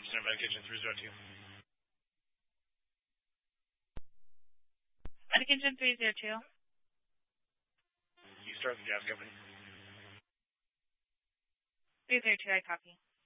Stand by Kitchen 302. Kitchen 302. You start the gas company. 302, I copy.